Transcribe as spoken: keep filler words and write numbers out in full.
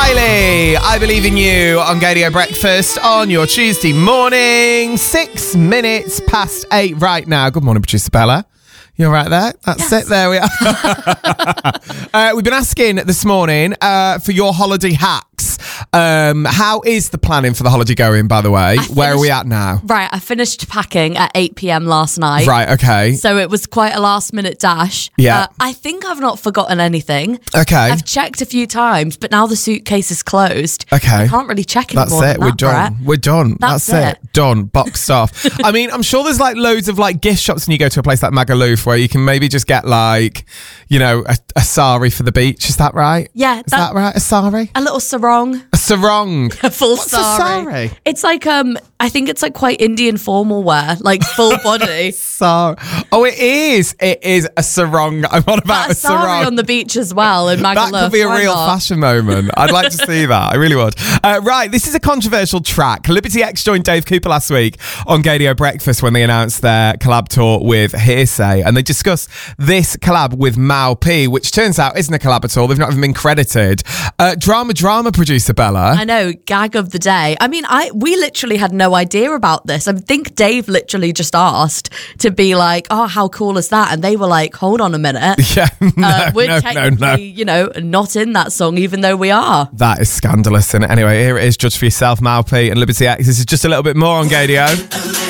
Riley, I Believe in You on Gadio Breakfast on your Tuesday morning. Six minutes past eight right now. Good morning, producer Bella. You're right there. That's yes. it. There we are. uh, we've been asking this morning uh, for your holiday hacks. Um, how is the planning for the holiday going, by the way? Finished, Where are we at now? Right, I finished packing at eight p.m. last night. Right, okay. So it was quite a last minute dash. Yeah. Uh, I think I've not forgotten anything. Okay. I've checked a few times, but now the suitcase is closed. Okay. I can't really check That's anymore. it. Than We're that, done. Brett. We're done. That's, That's it. it. Done. Boxed off. I mean, I'm sure there's like loads of like gift shops when you go to a place like Magaluf where you can maybe just get like, you know, a, a sari for the beach. Is that right? Yeah. Is that, that right? A sari? A little sarong. A sarong. A full What's sari. a sari? It's like, um, I think it's like quite Indian formal wear, like full body. So, oh, it is. It is a sarong. I'm on about But a a sarong. sari on the beach as well in Magaluf. That could be a Why real not? fashion moment. I'd like to see that. I really would. Uh, right, this is a controversial track. Liberty X joined Dave Cooper last week on Gadio Breakfast when they announced their collab tour with Hearsay, and they discussed this collab with Mal P, which turns out isn't a collab at all. They've not even been credited. Uh, drama, drama, producer Bella. I know, gag of the day. I mean, I we literally had no idea about this. I think Dave literally just asked to be like, oh, how cool is that? And they were like, hold on a minute. Yeah, no, uh, we're no, technically, no, no. you know, not in that song, even though we are. That is scandalous. And anyway, here it is, judge for yourself, Mal P and Liberty X. This is just a little bit more on Gadio.